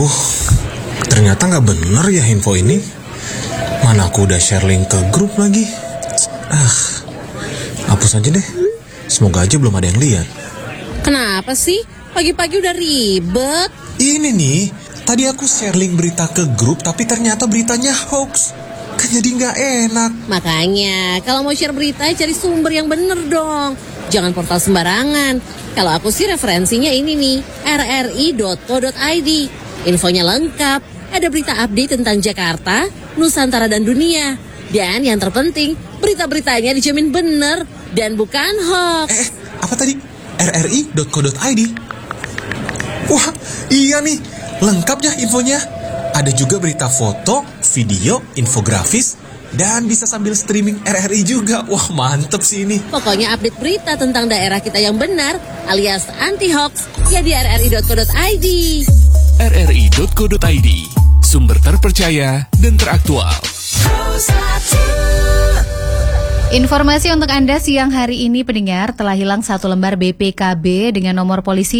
Aduh, ternyata nggak bener ya info ini. Mana aku udah share link ke grup lagi. Hapus aja deh. Semoga aja belum ada yang lihat. Kenapa sih? Pagi-pagi udah ribet. Ini nih, tadi aku share link berita ke grup, tapi ternyata beritanya hoax. Kan jadi nggak enak. Makanya, kalau mau share berita, cari sumber yang bener dong. Jangan portal sembarangan. Kalau aku sih referensinya ini nih, rri.co.id. Infonya lengkap, ada berita update tentang Jakarta, Nusantara dan dunia. Dan yang terpenting, berita-beritanya dijamin bener dan bukan hoax. Apa tadi? rri.co.id. Wah, iya nih, lengkap ya infonya. Ada juga berita foto, video, infografis, dan bisa sambil streaming RRI juga. Wah, mantep sih ini. Pokoknya update berita tentang daerah kita yang benar, alias anti-hoax, ya di rri.co.id. rri.co.id, sumber terpercaya dan teraktual. Informasi untuk Anda siang hari ini pendengar, telah hilang satu lembar BPKB dengan nomor polisi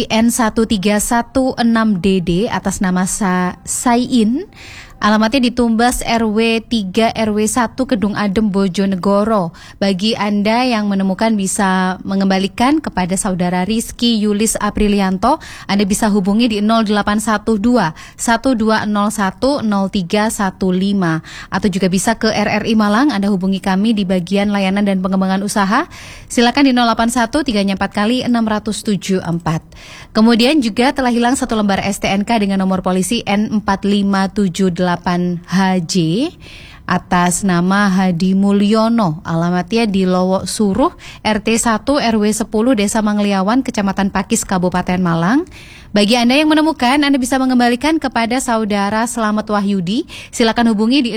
N1316DD atas nama Sain. Alamatnya di Tumbas RW 3 RW 1 Kedung Adem Bojonegoro. Bagi Anda yang menemukan bisa mengembalikan kepada saudara Rizky Yulis Aprilianto, Anda bisa hubungi di 0812 1201 0315 atau juga bisa ke RRI Malang. Anda hubungi kami di bagian layanan dan pengembangan usaha. Silakan di 081 3 4 kali 674. Kemudian juga telah hilang satu lembar STNK dengan nomor polisi N4578 HJ atas nama Hadi Mulyono. Alamatnya di Lowo Suruh, RT 1 RW 10 Desa Mangliawan, Kecamatan Pakis, Kabupaten Malang. Bagi Anda yang menemukan, Anda bisa mengembalikan kepada saudara Slamet Wahyudi. Silakan hubungi di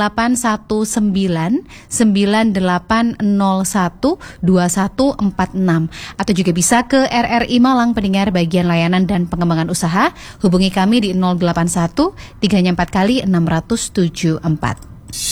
0819 9801 2146 atau juga bisa ke RRI Malang pendengar bagian layanan dan pengembangan usaha. Hubungi kami di 081 34 kali 674.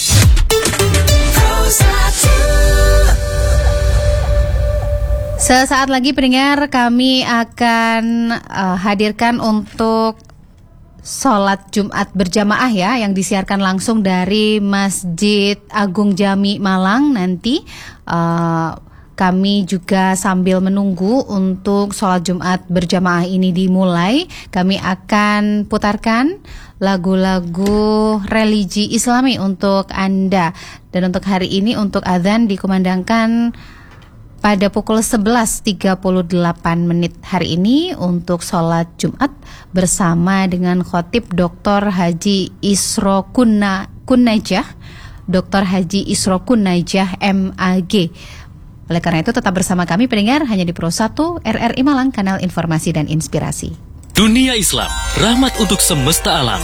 Sesaat lagi pendengar kami akan hadirkan untuk sholat Jumat berjamaah ya, yang disiarkan langsung dari Masjid Agung Jami Malang. Nanti kami juga sambil menunggu untuk sholat Jumat berjamaah ini dimulai, kami akan putarkan lagu-lagu religi Islami untuk Anda. Dan untuk hari ini untuk adzan dikumandangkan pada pukul 11.38 hari ini untuk sholat Jumat bersama dengan khotib Dr. Haji Isro Kunnajah, Dr. Haji Isro Kunnajah MAG. Oleh karena itu tetap bersama kami pendengar hanya di Pro 1 RRI Malang, kanal informasi dan inspirasi. Dunia Islam, rahmat untuk semesta alam.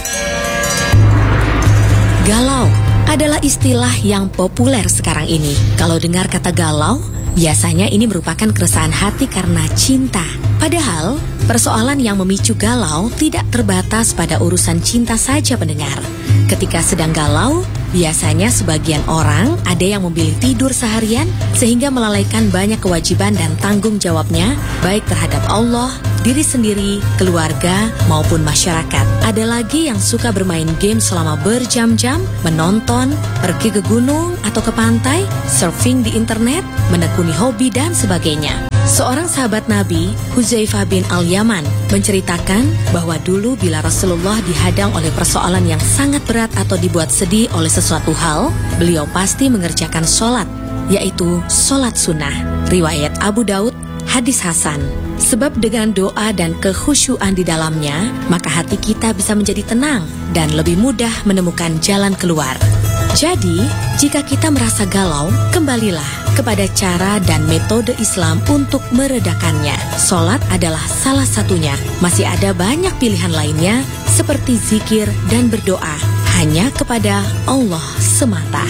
Galau adalah istilah yang populer sekarang ini. Kalau dengar kata galau, biasanya ini merupakan keresahan hati karena cinta. Padahal, persoalan yang memicu galau tidak terbatas pada urusan cinta saja pendengar. Ketika sedang galau, biasanya sebagian orang ada yang memilih tidur seharian sehingga melalaikan banyak kewajiban dan tanggung jawabnya, baik terhadap Allah, diri sendiri, keluarga, maupun masyarakat. Ada lagi yang suka bermain game selama berjam-jam, menonton, pergi ke gunung atau ke pantai, surfing di internet, menekuni hobi dan sebagainya. Seorang sahabat Nabi, Huzaifah bin Al-Yaman, menceritakan bahwa dulu bila Rasulullah dihadang oleh persoalan yang sangat berat atau dibuat sedih oleh sesuatu hal, beliau pasti mengerjakan sholat, yaitu sholat sunnah. Riwayat Abu Daud, hadis Hasan. Sebab dengan doa dan kekhusyuan di dalamnya, maka hati kita bisa menjadi tenang dan lebih mudah menemukan jalan keluar. Jadi, jika kita merasa galau, kembalilah kepada cara dan metode Islam untuk meredakannya. Sholat adalah salah satunya. Masih ada banyak pilihan lainnya, seperti zikir dan berdoa hanya kepada Allah semata.